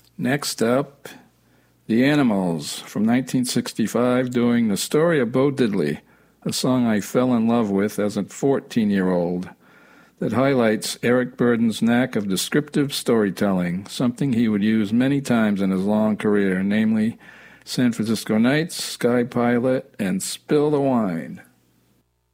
Next up, The Animals from 1965 doing The Story of Bo Diddley, a song I fell in love with as a 14-year-old that highlights Eric Burdon's knack of descriptive storytelling, something he would use many times in his long career, namely San Francisco Nights, Sky Pilot, and Spill the Wine.